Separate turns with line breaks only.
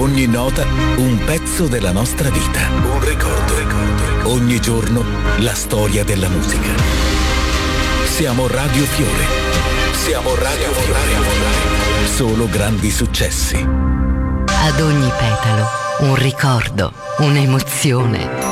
Ogni nota un pezzo della nostra vita. Un ricordo. Ogni giorno la storia della musica. Siamo Radio Fiore. Siamo Radio Fiore. Solo grandi successi.
Ad ogni petalo un ricordo, un'emozione.